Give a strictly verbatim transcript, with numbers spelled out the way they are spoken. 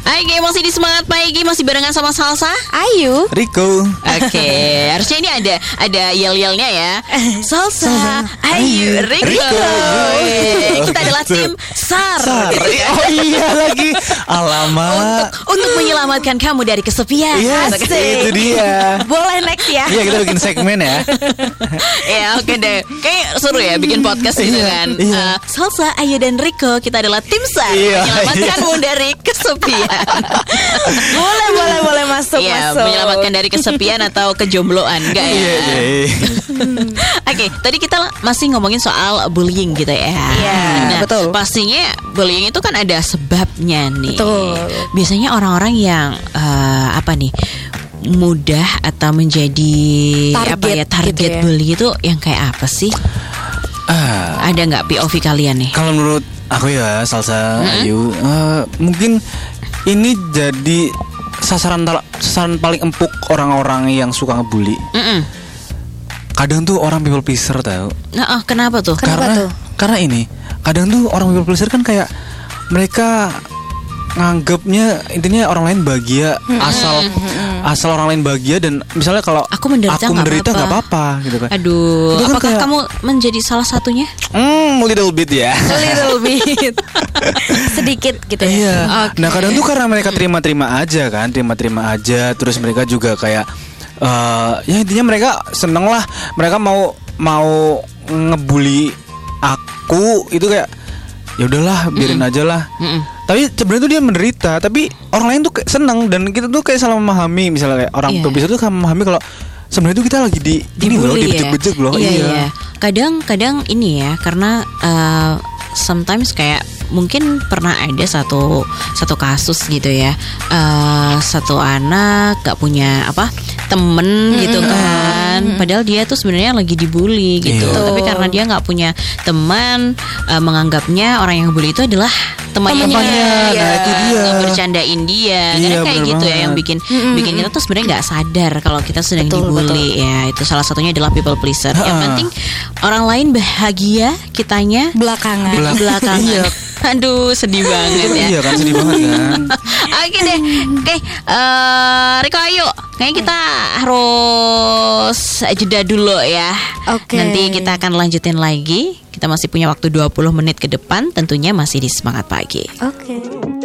Oke, masih di Semangat Pagi, masih barengan sama Salsa, Ayu, Riko. Oke, harusnya ini ada ada yel-yelnya ya. Salsa, Ayu, Riko. Riko. Yeay, Kita Oh, adalah gitu. tim SAR, Sar. Oh iya lagi. Alamak. untuk menyelamatkan kamu dari kesepian. Iya, Asik. itu dia. boleh next ya. Iya, kita bikin segmen ya. Ya oke deh, kayak seru ya bikin podcast gitu Iya, kan. iya. Eh, Salsa, Ayu dan Riko, kita adalah tim SAR, Iya, menyelamatkanmu dari kesepian. boleh, boleh, boleh masuk, Iya, masuk. menyelamatkan dari kesepian atau kejombloan, enggak ya? Iya, iya. Oke, tadi kita masih ngomongin soal bullying gitu ya. Iya, Nah, betul. pastinya bullying itu kan ada sebabnya nih. Betul. Biasanya orang-orang yang eh, apa nih, mudah atau menjadi Target apa ya target gitu ya. bully itu yang kayak apa sih? Ah, Ada nggak P O V kalian nih? kalau menurut aku ya, Salsa, Ayu, eh, mungkin ini jadi sasaran tal- sasaran paling empuk orang-orang yang suka ngebully. Mm-mm. Kadang tuh orang people pleaser tahu. Nah, oh, kenapa tuh? Kenapa karena tuh? karena ini kadang tuh orang people pleaser kan kayak mereka nganggapnya intinya orang lain bahagia asal asal orang lain bahagia, dan misalnya kalau Aku menderita aku nggak menderita apa-apa. nggak apa-apa gitu kan. Aduh, Itu kan apakah kayak- kamu menjadi salah satunya? Hmm, little bit ya. A little bit. Sedikit gitu ya. Iya. Oke. Nah kadang tuh karena mereka terima-terima aja kan, terima-terima aja. Terus mereka juga kayak, eh ya intinya mereka seneng lah. Mereka mau mau ngebully aku itu kayak, ya udahlah, biarin aja lah. Mm-mm. Tapi sebenarnya tuh dia menderita, tapi orang lain tuh kayak seneng, dan kita tuh kayak salah memahami. Misalnya kayak orang Iya. tua bisa tuh kan memahami kalau sebenarnya tuh kita lagi di ini loh, Dibully ya? dibejek-bejek loh. Iya, Iya. iya. Kadang-kadang ini ya, karena uh, sometimes kayak mungkin pernah ada satu satu kasus gitu ya, uh, satu anak gak punya apa temen gitu kan, padahal dia tuh sebenarnya lagi dibully gitu, Iya. tapi karena dia nggak punya teman, uh, menganggapnya orang yang bully itu adalah temannya. Temannya, dia. nah itu dia. Ngebercandain dia, Iya, karena kayak bener gitu ya yang banget. bikin bikin kita tuh sebenarnya nggak sadar kalau kita sedang Betul, dibully ya. Itu salah satunya adalah people pleaser. Yang Ha-ha. penting orang lain bahagia, kitanya Belakangan. di Belak- belakangan. Iya. Aduh, sedih banget ya. Iya kan, sedih banget kan. Oke deh. Oke, eh, Riko, ayo. Kayaknya kita harus jeda dulu ya. Oke. Nanti kita akan lanjutin lagi. Kita masih punya waktu dua puluh menit ke depan, tentunya masih di Semangat Pagi. Oke.